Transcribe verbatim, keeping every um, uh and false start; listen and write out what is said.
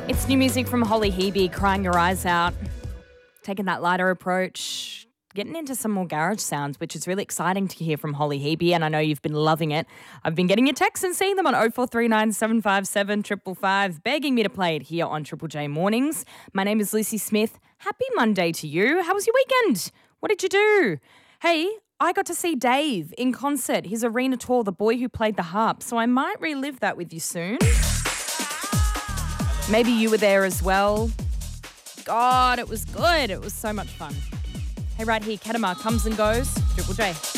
It's new music from Holly Hebe, Crying Your Eyes Out. Taking that lighter approach, getting into some more garage sounds, which is really exciting to hear from Holly Hebe, and I know you've been loving it. I've been getting your texts and seeing them on oh four three nine, seven five seven, five five five, begging me to play it here on Triple J Mornings. My name is Lucy Smith. Happy Monday to you. How was your weekend? What did you do? Hey, I got to see Dave in concert, his arena tour, The Boy Who Played the Harp, so I might relive that with you soon. Maybe you were there as well. God, it was good. It was so much fun. Hey, right here, Katamar comes and goes. Triple J.